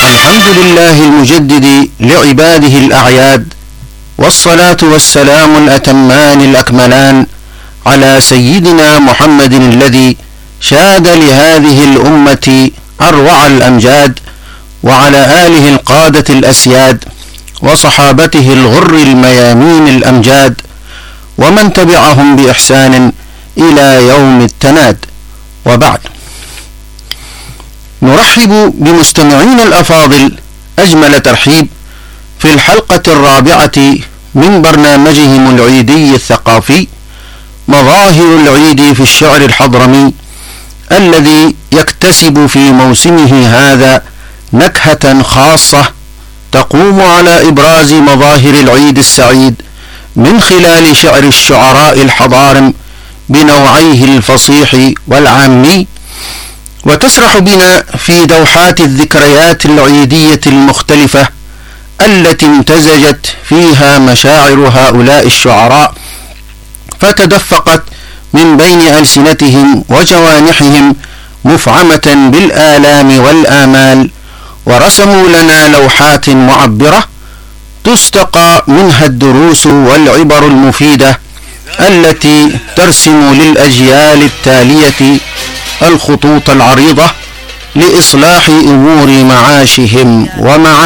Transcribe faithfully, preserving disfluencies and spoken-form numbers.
الحمد لله المجدد لعباده الأعياد، والصلاة والسلام الأتمان الأكملان على سيدنا محمد الذي شاد لهذه الأمة أروع الأمجاد، وعلى آله القادة الأسياد، وصحابته الغر الميامين الأمجاد، ومن تبعهم بإحسان إلى يوم التناد. وبعد، نرحب بمستمعين الأفاضل أجمل ترحيب في الحلقة الرابعة من برنامجهم العيدي الثقافي مظاهر العيد في الشعر الحضرمي، الذي يكتسب في موسمه هذا نكهة خاصة تقوم على إبراز مظاهر العيد السعيد من خلال شعر الشعراء الحضارم بنوعيه الفصيح والعامي، وتسرح بنا في دوحات الذكريات العيدية المختلفة التي امتزجت فيها مشاعر هؤلاء الشعراء، فتدفقت من بين ألسنتهم وجوانحهم مفعمة بالآلام والآمال، ورسموا لنا لوحات معبرة تستقى منها الدروس والعبر المفيدة التي ترسم للأجيال التالية الخطوط العريضة لإصلاح أمور معاشهم ومعاشهم.